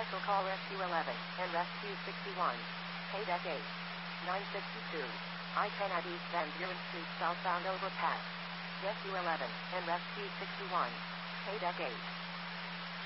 Special call Rescue 11 and Rescue 61. Paydeck 8. 962. I-10 at East Van Buren Street southbound overpass. Rescue 11 and Rescue 61. Paydeck 8.